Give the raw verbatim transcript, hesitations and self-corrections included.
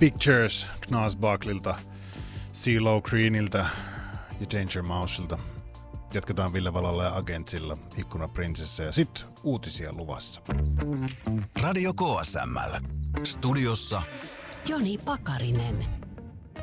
Pictures Gnaz Bucklilta, CeeLo Greeniltä ja Danger Mouselta. Jatketaan Ville Valolla ja Agentsilla, Ikkuna Prinsessa ja sit uutisia luvassa. Radio K S M L. Studiossa Joni Pakarinen.